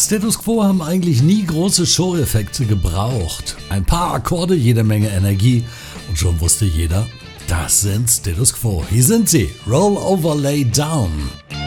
Status Quo haben eigentlich nie große Show-Effekte gebraucht. Ein paar Akkorde, jede Menge Energie und schon wusste jeder, das sind Status Quo. Hier sind sie, Roll Over Lay Down.